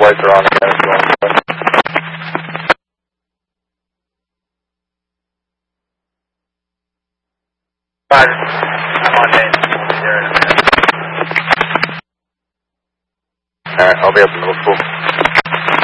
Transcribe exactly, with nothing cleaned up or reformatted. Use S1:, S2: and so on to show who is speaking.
S1: lights are on again if you want to play. Roger. I'm on Dane. There in a minute. Alright, I'll be up in middle school.